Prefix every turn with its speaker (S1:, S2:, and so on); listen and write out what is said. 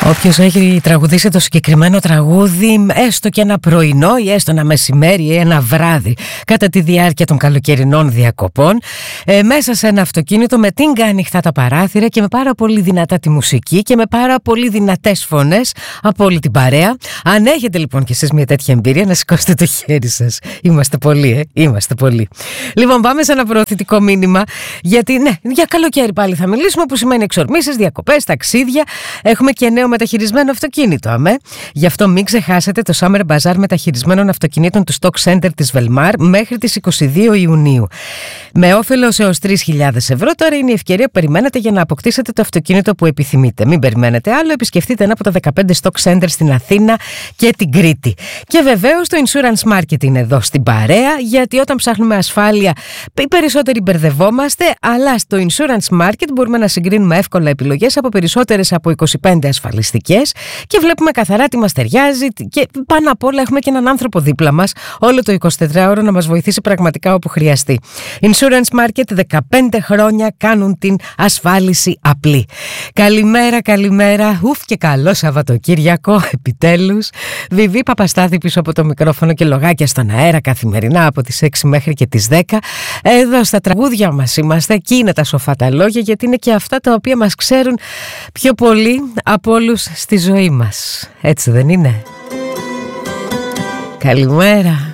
S1: Όποιος έχει τραγουδήσει το συγκεκριμένο τραγούδι, έστω και ένα πρωινό ή έστω ένα μεσημέρι ή ένα βράδυ κατά τη διάρκεια των καλοκαιρινών διακοπών, μέσα σε ένα αυτοκίνητο με τίνγκα ανοιχτά τα παράθυρα και με πάρα πολύ δυνατά τη μουσική και με πάρα πολύ δυνατές φωνές από όλη την παρέα. Αν έχετε λοιπόν κι εσείς μια τέτοια εμπειρία, να σηκώσετε το χέρι σας. Είμαστε πολλοί, είμαστε πολλοί. Λοιπόν, πάμε σε ένα προωθητικό μήνυμα, γιατί ναι, για καλοκαίρι πάλι θα μιλήσουμε, που σημαίνει εξορμήσεις, διακοπές, ταξίδια. Έχουμε και νέο μεταχειρισμένο αυτοκίνητο, αμέ. Γι' αυτό μην ξεχάσετε το Summer Bazaar μεταχειρισμένων αυτοκινήτων του Stock Center της Velmar μέχρι τις 22 Ιουνίου. Με όφελος έως 3.000 ευρώ, τώρα είναι η ευκαιρία που περιμένετε για να αποκτήσετε το αυτοκίνητο που επιθυμείτε. Μην περιμένετε άλλο, επισκεφτείτε ένα από τα 15 Stock Center στην Αθήνα και την Κρήτη. Και βεβαίως το Insurance Market είναι εδώ στην παρέα, γιατί όταν ψάχνουμε ασφάλεια οι περισσότεροι μπερδευόμαστε, αλλά στο Insurance Market μπορούμε να συγκρίνουμε εύκολα επιλογές από περισσότερες από 25 ασφαλιστικές και βλέπουμε καθαρά τι μας ταιριάζει, και πάνω απ' όλα έχουμε και έναν άνθρωπο δίπλα μας όλο το 24ωρο να μας βοηθήσει πραγματικά όπου χρειαστεί. Insurance Market, 15 χρόνια κάνουν την ασφάλιση απλή. Καλημέρα, καλημέρα. Ουφ, και καλό Σαββατοκύριακο, επιτέλους. Βιβί Παπαστάθη πίσω από το μικρόφωνο και λογάκια στον αέρα καθημερινά από τις 6 μέχρι και τις 10. Εδώ στα τραγούδια μας είμαστε, και είναι τα σοφά τα λόγια, γιατί είναι και αυτά τα οποία μας ξέρουν πιο πολύ από όλους στη ζωή μας. Έτσι δεν είναι? Καλημέρα.